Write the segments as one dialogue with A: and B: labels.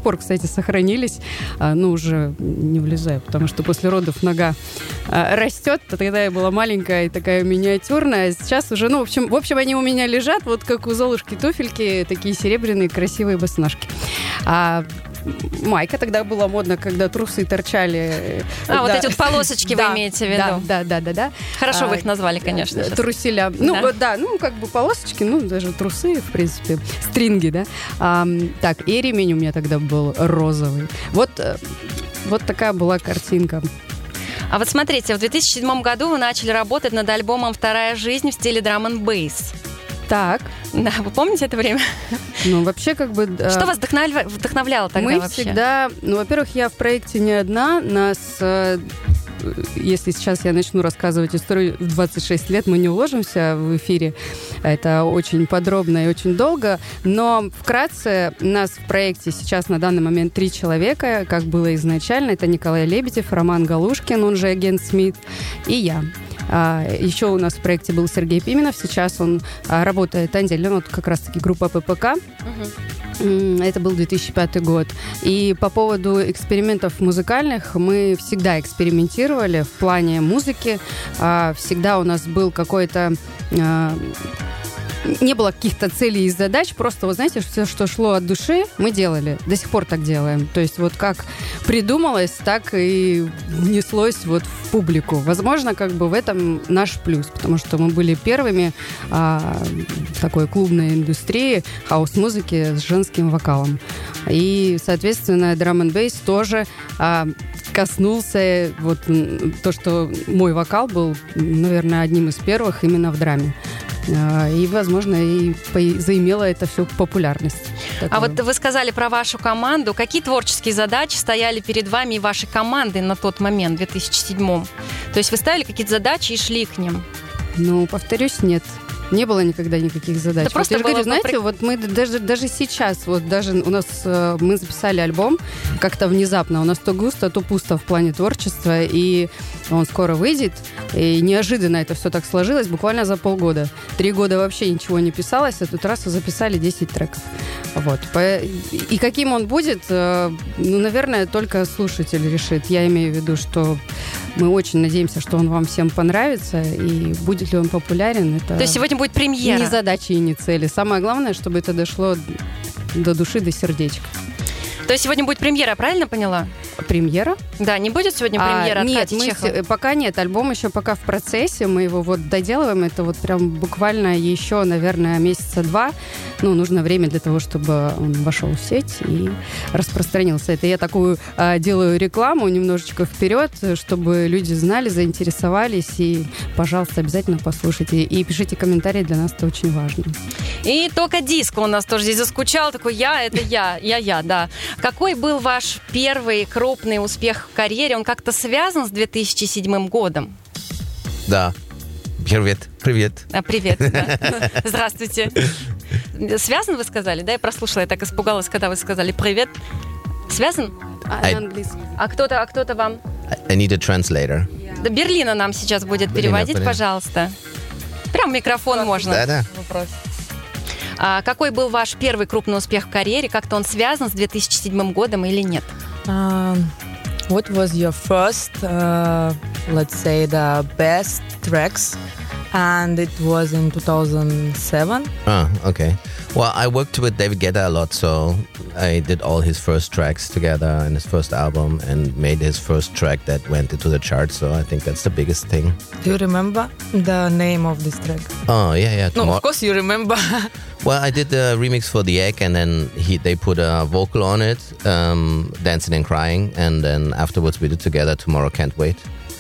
A: пор, кстати, сохранились. Уже не влезаю, потому что после родов нога растет. Тогда я была маленькая и такая миниатюрная. Сейчас уже, в общем, они у меня лежат, вот как у Золушки туфельки, такие серебряные, красивые босоножки. Майка тогда была модна, когда трусы торчали.
B: Вот эти вот полосочки вы имеете в виду?
A: Да.
B: Хорошо вы их назвали, конечно.
A: Труселя. Полосочки, даже трусы, в принципе, стринги, да. И ремень у меня тогда был розовый. Вот такая была картинка.
B: А вот смотрите, в 2007 году вы начали работать над альбомом «Вторая жизнь» в стиле драм-н-бейс.
A: Так.
B: Да, вы помните это время?
A: Вообще,
B: Что вас вдохновляло тогда
A: мы
B: вообще?
A: Всегда... во-первых, я в проекте не одна. Нас... Если сейчас я начну рассказывать историю в 26 лет, мы не уложимся в эфире. Это очень подробно и очень долго. Но вкратце нас в проекте сейчас на данный момент 3 человека, как было изначально. Это Николай Лебедев, Роман Галушкин, он же агент Смит, и я. Еще у нас в проекте был Сергей Пименов. Сейчас он работает отдельно. Как раз-таки группа ППК. Это был 2005 год. И по поводу экспериментов музыкальных мы всегда экспериментировали в плане музыки. Всегда у нас был какой-то... Не было каких-то целей и задач, просто, все, что шло от души, мы делали. До сих пор так делаем. То есть как придумалось, так и неслось в публику. Возможно, в этом наш плюс, потому что мы были первыми в такой клубной индустрии хаус-музыки с женским вокалом. И, соответственно, драм-н-бейс тоже коснулся то, что мой вокал был, наверное, одним из первых именно в драме. И, возможно, и заимело это все популярность.
B: А вот вы сказали про вашу команду. Какие творческие задачи стояли перед вами и вашей командой на тот момент, в 2007-м? То есть вы ставили какие-то задачи и шли к ним?
A: Повторюсь, нет. Не было никогда никаких задач.
B: Я же говорю,
A: мы даже сейчас, даже у нас мы записали альбом как-то внезапно. У нас то густо, то пусто в плане творчества, и он скоро выйдет. И неожиданно это все так сложилось, буквально за полгода. 3 года вообще ничего не писалось, а тут раз и записали 10 треков. И каким он будет, наверное, только слушатель решит. Я имею в виду, что мы очень надеемся, что он вам всем понравится, и будет ли он популярен, это...
B: То есть сегодня будет премьера?
A: Не задачи и не цели. Самое главное, чтобы это дошло до души, до сердечка.
B: То есть сегодня будет премьера, правильно поняла?
A: Премьера?
B: Да, не будет сегодня премьера от Кати Чеховой?
A: Пока нет, альбом еще пока в процессе, мы его доделываем, это прям буквально еще, наверное, месяца 2. Нужно время для того, чтобы он вошел в сеть и распространился. Это я такую делаю рекламу немножечко вперед, чтобы люди знали, заинтересовались, и, пожалуйста, обязательно послушайте. И пишите комментарии, для нас это очень важно.
B: И только диско у нас тоже здесь заскучал, такой я, да. Какой был ваш первый крупный успех в карьере? Он как-то связан с 2007 годом?
C: Да. Привет.
B: Привет, да. Здравствуйте. Связан, вы сказали? Да, я прослушала, я так испугалась, когда вы сказали привет. Связан?
A: На английском.
B: А кто-то вам?
C: I need a translator.
B: Да, Берлина нам сейчас будет переводить, пожалуйста. Прям микрофон можно.
C: Да.
B: Вопрос. А какой был ваш первый крупный успех в карьере? Как-то он связан с 2007 годом или нет?
D: What was your first, let's say, the best tracks? And it was in 2007.
C: Okay. Well, I worked with David Guetta a lot, so I did all his first tracks together in his first album and made his first track that went into the charts, so I think that's the biggest thing.
D: Do you remember the name of this track?
C: Oh, yeah.
D: No, of course you remember.
C: Well, I did the remix for The Egg, and then they put a vocal on it, Dancing and Crying, and then afterwards we did together Tomorrow Can't Wait.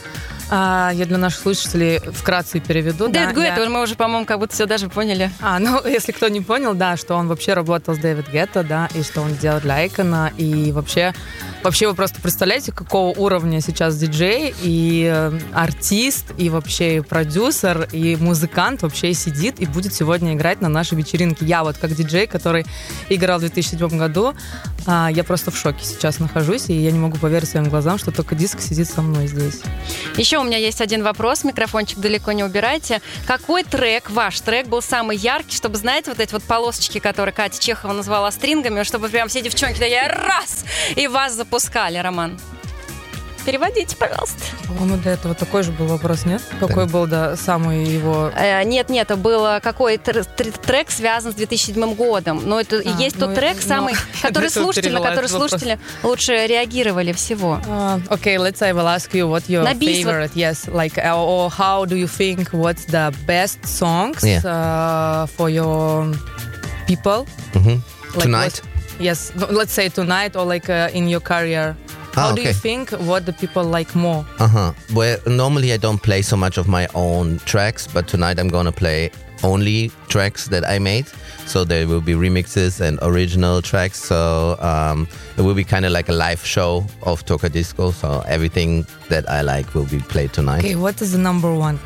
D: Я для наших слушателей вкратце переведу.
B: Дэвид Гуэтта, мы уже, по-моему, как будто все даже поняли.
D: Если кто не понял, да, что он вообще работал с Дэвид Гуэтта, да, и что он делал для Эйкона, и вообще вы просто представляете, какого уровня сейчас диджей и артист, и вообще и продюсер, и музыкант вообще сидит и будет сегодня играть на нашей вечеринке. Я как диджей, который играл в 2007 году, я просто в шоке сейчас нахожусь, и я не могу поверить своим глазам, что только диск сидит со мной здесь.
B: Еще Еще у меня есть один вопрос, микрофончик далеко не убирайте. Какой трек, ваш трек, был самый яркий, чтобы, знаете, вот эти вот полосочки, которые Катя Чехова назвала стрингами, чтобы прям все девчонки такие раз и вас запускали, Роман? Переводите, пожалуйста.
D: По-моему, до этого такой же был вопрос, нет? Какой был, да, самый его...
B: Нет, это был какой трек связан с 2007 годом. Но это и есть тот трек, самый, который слушатели лучше реагировали всего.
D: Okay, let's say I will ask you what your favorite, yes, like, or how do you think what's the best songs for your people?
C: Mm-hmm.
D: Like
C: Tonight?
D: Yes, let's say tonight or like in your career. How do you think what the people like more?
C: Well, normally I don't play so much of my own tracks, but tonight I'm gonna play only tracks that I made. So there will be remixes and original tracks. So it will be kind of like a live show of Tocadisco. So everything that I like will be played tonight.
D: Okay, what is the number one?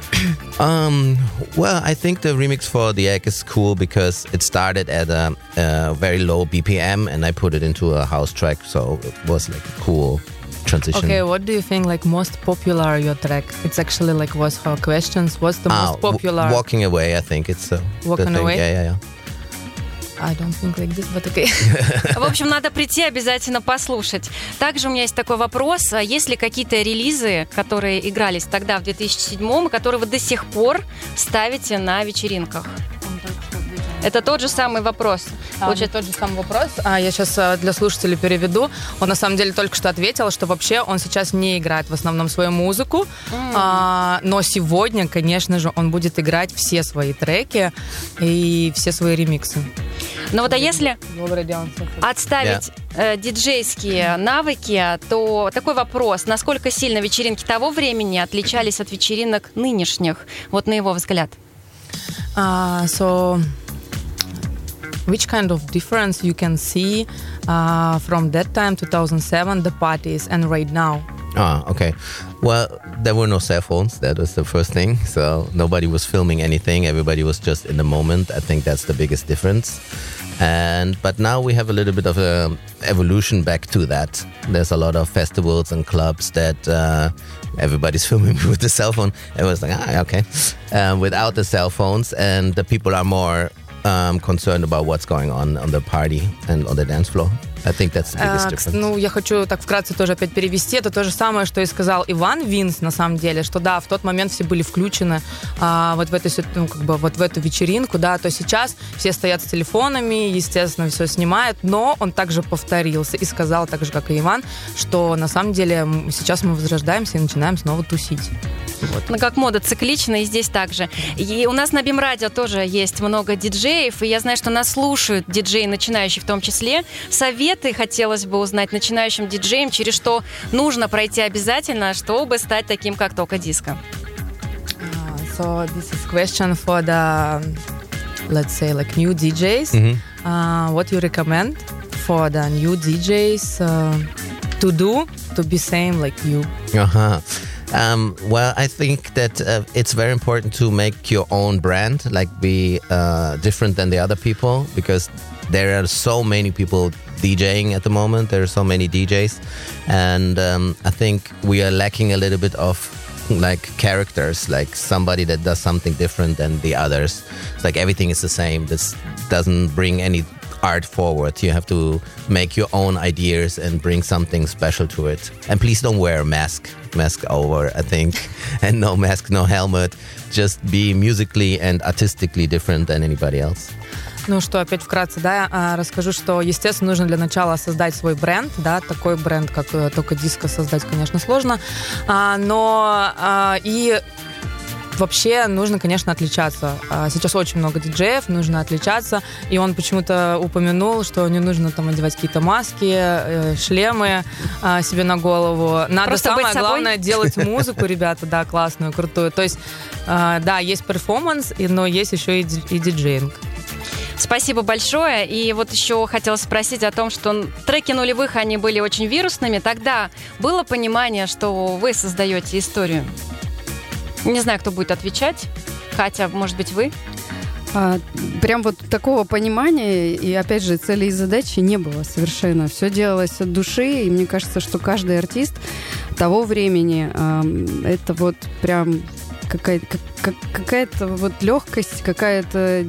C: Well, I think the remix for The Egg is cool because it started at a very low BPM and I put it into a house track. So it was like a cool transition.
D: Okay, what do you think like most popular your track? It's actually like was her questions. What's the most popular?
C: Walking Away, I think it's
D: Walking Away?
C: Yeah.
D: I don't think like this, but okay.
B: В общем, надо прийти обязательно послушать. Также у меня есть такой вопрос. Есть ли какие-то релизы, которые игрались тогда, в 2007-м, и которые вы до сих пор ставите на вечеринках? Это тот же самый вопрос.
D: Получается, тот же самый вопрос. Я сейчас для слушателей переведу. Он на самом деле только что ответил, что вообще он сейчас не играет в основном свою музыку, но сегодня, конечно же, он будет играть все свои треки и все свои ремиксы.
B: Ну вот, а если отставить диджейские навыки, то такой вопрос. Насколько сильно вечеринки того времени отличались от вечеринок нынешних? Вот на его взгляд.
D: So... Which kind of difference you can see from that time, 2007, the parties, and right now?
C: Okay. Well, there were no cell phones. That was the first thing. So nobody was filming anything. Everybody was just in the moment. I think that's the biggest difference. But now we have a little bit of an evolution back to that. There's a lot of festivals and clubs that everybody's filming with the cell phone. Everyone's like, okay. Without the cell phones, and the people are more concerned about what's going on the party and on the dance floor. I think that's the biggest difference.
D: Ну, я хочу так вкратце тоже опять перевести. Это то же самое, что и сказал Иван Винс, на самом деле, что да, в тот момент все были включены вот в эту, ну, как бы, вот в эту вечеринку, да, то сейчас все стоят с телефонами, естественно, все снимают, но он также повторился и сказал, так же, как и Иван, что на самом деле сейчас мы возрождаемся и начинаем снова тусить. Вот.
B: Ну, как мода циклична, и здесь также. И у нас на БИМ-радио тоже есть много диджеев, и я знаю, что нас слушают диджеи, начинающие в том числе. Советы хотелось бы узнать начинающим диджеям, через что нужно пройти обязательно, чтобы стать таким, как Токадиско.
D: So this is question for the, let's say, like new DJs. What you recommend for the new DJs to do to be same like you?
C: Well, I think that it's very important to make your own brand, like be different than the other people, because there are so many people DJing at the moment. There are so many DJs, and I think we are lacking a little bit of like characters, like somebody that does something different than the others. It's like everything is the same. This doesn't bring any art forward. You have to make your own ideas and bring something special to it. And please don't wear a mask over, I think, and no mask, no helmet. Just be musically and artistically different than anybody else.
D: Ну что, опять вкратце, да, расскажу, что, естественно, нужно для начала создать свой бренд, да, такой бренд, как Токадиско, создать, конечно, сложно, но и вообще нужно, конечно, отличаться. Сейчас очень много диджеев, нужно отличаться, и он почему-то упомянул, что не нужно там одевать какие-то маски, шлемы себе на голову. Надо просто самое главное делать музыку, ребята, да, классную, крутую. То есть, да, есть перформанс, но есть еще и диджеинг.
B: Спасибо большое. И вот еще хотелось спросить о том, что треки нулевых, они были очень вирусными. Тогда было понимание, что вы создаете историю? Не знаю, кто будет отвечать. Катя, может быть, вы?
A: Прям вот такого понимания и, опять же, цели и задачи не было совершенно. Все делалось от души, и мне кажется, что каждый артист того времени. Это вот прям какая-то вот легкость, какая-то,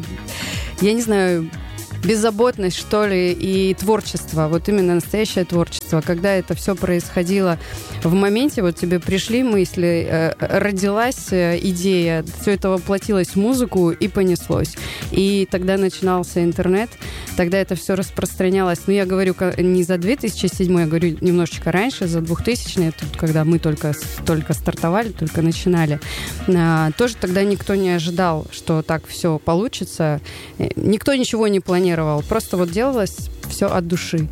A: я не знаю, беззаботность, что ли, и творчество. Вот именно настоящее творчество. Когда это все происходило в моменте, вот тебе пришли мысли, родилась идея, все это воплотилось в музыку и понеслось. И тогда начинался интернет, тогда это все распространялось. Но я говорю не за 2007, я говорю немножечко раньше, за 2000, когда мы только стартовали, только начинали. Тоже тогда никто не ожидал, что так все получится. Никто ничего не планировал. Просто вот делалось все от души.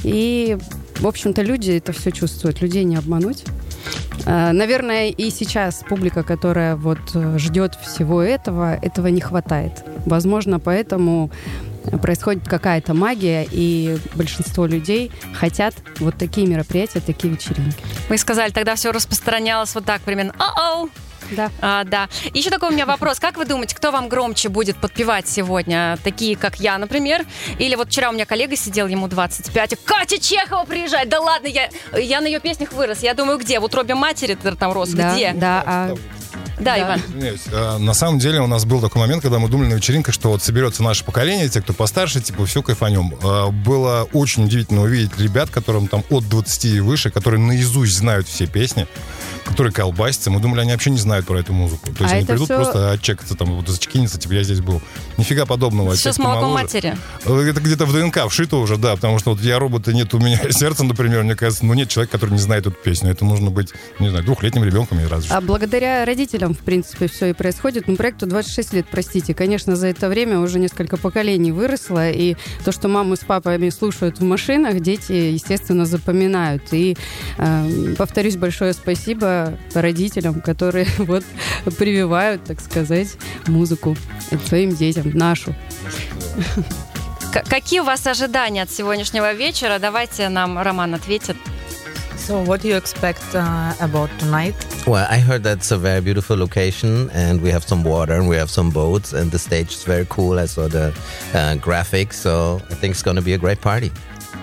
A: И, в общем-то, люди это все чувствуют. Людей не обмануть. Наверное, и сейчас публика, которая вот ждет всего этого не хватает. Возможно, поэтому происходит какая-то магия, и большинство людей хотят вот такие мероприятия, такие вечеринки.
B: Вы сказали, тогда все распространялось вот так примерно.
A: Да.
B: Да. Еще такой у меня вопрос. Как вы думаете, кто вам громче будет подпевать сегодня? Такие, как я, например? Или вот вчера у меня коллега сидел, ему 25. Катя Чехова приезжает. Да ладно, я на ее песнях вырос. Я думаю, где? В утробе матери ты там рос?
A: Да,
B: где?
A: Да,
B: Да, Иван.
E: На самом деле у нас был такой момент, когда мы думали на вечеринках, что вот соберется наше поколение, те, кто постарше, типа, все кайфанем. Было очень удивительно увидеть ребят, которым там от 20 и выше, которые наизусть знают все песни, которые колбасятся. Мы думали, они вообще не знают про эту музыку. То есть они придут просто отчекаться, там, вот зачекиниться, типа, я здесь был. Нифига подобного.
B: Все с молоком матери.
E: Это где-то в ДНК вшито уже, да, потому что вот я робот, и нет у меня сердца, например, мне кажется, нет человека, который не знает эту песню. Это нужно быть, не знаю, 2-летним ребенком, разве что.
A: А благодаря родителям, в принципе, все и происходит. Ну, проекту 26 лет, простите. Конечно, за это время уже несколько поколений выросло, и то, что мамы с папами слушают в машинах, дети, естественно, запоминают. И повторюсь, большое спасибо родителям, которые вот прививают, так сказать, музыку своим детям, нашу.
B: Какие у вас ожидания от сегодняшнего вечера? Давайте нам Роман ответит.
D: So what do you expect about tonight?
C: Well, I heard that's a very beautiful location, and we have some water, and we have some boats, and the stage is very cool. I saw the graphics, so I think it's going to be a great party.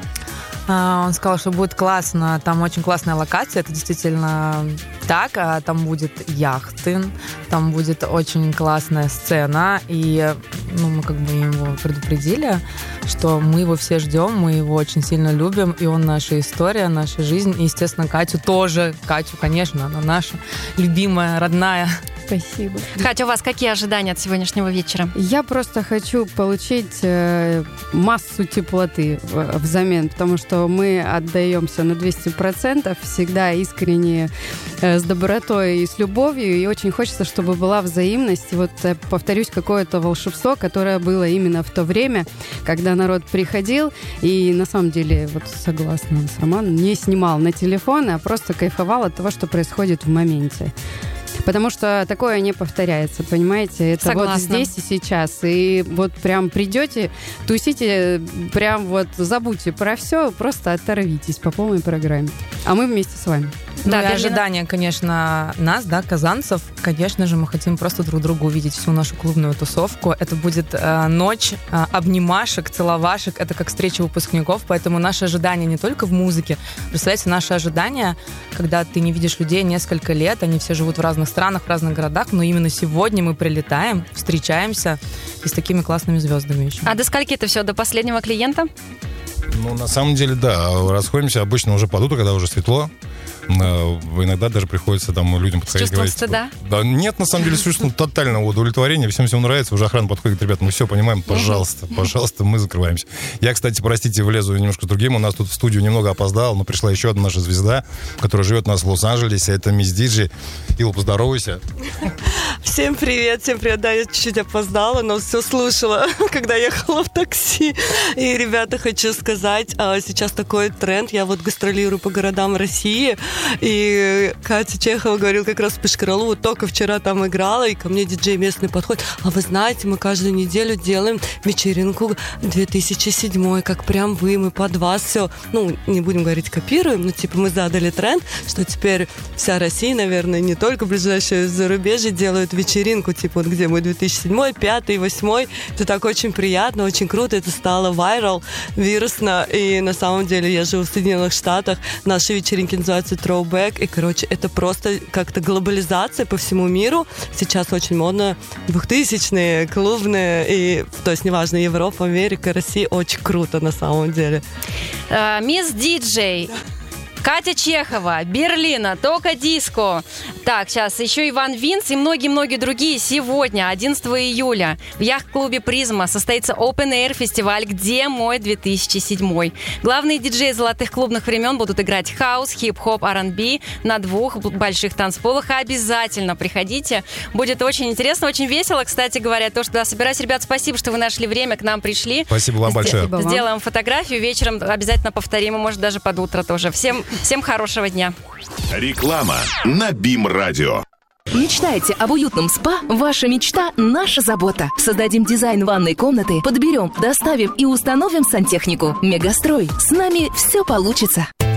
D: Он сказал, что будет классно, там очень классная локация, это действительно так, там будет яхты, там будет очень классная сцена, и мы как бы его предупредили, что мы его все ждем, мы его очень сильно любим, и он наша история, наша жизнь, и, естественно, Катю тоже, конечно, она наша любимая, родная.
A: Спасибо.
B: Катя, у вас какие ожидания от сегодняшнего вечера?
A: Я просто хочу получить массу теплоты взамен, потому что мы отдаемся на 200%, всегда искренне, с добротой и с любовью, и очень хочется, чтобы была взаимность. Вот, повторюсь, какое-то волшебство, которое было именно в то время, когда народ приходил, и на самом деле, вот согласна с Романом, не снимал на телефон, а просто кайфовал от того, что происходит в моменте. Потому что такое не повторяется, понимаете? Это
B: Согласна.
A: Вот здесь и сейчас. И вот прям придете, тусите, прям вот забудьте про все, просто оторвитесь по полной программе. А мы вместе с вами.
D: Да, и ожидания, конечно, нас, да, казанцев. Конечно же, мы хотим просто друг друга увидеть, всю нашу клубную тусовку. Это будет ночь обнимашек, целовашек. Это как встреча выпускников. Поэтому наши ожидания не только в музыке. Представляете, наши ожидания, когда ты не видишь людей несколько лет, они все живут в разных странах, в разных городах, но именно сегодня мы прилетаем, встречаемся и с такими классными звездами еще.
B: А до скольки это все? До последнего клиента?
E: Ну, на самом деле, да. Расходимся обычно уже под утро, когда уже светло. Иногда даже приходится там людям подходить, говорить.
B: Стыда?
E: Да, нет, на самом деле, чувство тотального удовлетворения. Всем нравится. Уже охрана подходит, ребята, мы все понимаем, пожалуйста, мы закрываемся. Я, кстати, простите, влезу немножко с другим. У нас тут в студию немного опоздал, но пришла еще одна наша звезда, которая живет у нас в Лос-Анджелесе. Это мисс Диджи. Ил, поздоровайся.
F: Всем привет. Да, я чуть-чуть опоздала, но все слушала, когда ехала в такси. И, ребята, хочу сказать, сейчас такой тренд. Я вот гастролирую по городам России. И Катя Чехова говорила как раз в Пышкаралу, вот только вчера там играла, и ко мне диджей местный подходит. А вы знаете, мы каждую неделю делаем вечеринку 2007, как прям вы, мы под вас все, не будем говорить копируем, но типа мы задали тренд, что теперь вся Россия, наверное, не только ближайшее зарубежье делают вечеринку, типа вот где мы 2007, 2005, 2008. Это так очень приятно, очень круто, это стало viral, вирусно, и на самом деле я живу в Соединенных Штатах, наши вечеринки называются throwback. И, короче, это просто как-то глобализация по всему миру. Сейчас очень модно 2000-е, клубные, и, то есть, неважно, Европа, Америка, Россия. Очень круто на самом деле.
B: Мисс Диджей. Катя Чехова, Берлина, Тока Диско. Так, сейчас еще Иван Винс и многие-многие другие. Сегодня, 11 июля, в яхт-клубе «Призма» состоится Open Air фестиваль «Где мой 2007?». Главные диджеи золотых клубных времен будут играть хаус, хип-хоп, R&B на 2 больших танцполах. Обязательно приходите. Будет очень интересно, очень весело. Кстати говоря, то, что собираюсь. Ребят, спасибо, что вы нашли время, к нам пришли.
E: Спасибо вам большое.
B: Сделаем фотографию. Вечером обязательно повторим, и, может, даже под утро тоже. Всем хорошего дня.
G: Реклама на БИМ-радио.
H: Мечтаете об уютном спа? Ваша мечта – наша забота. Создадим дизайн ванной комнаты, подберем, доставим и установим сантехнику. Мегастрой. С нами все получится.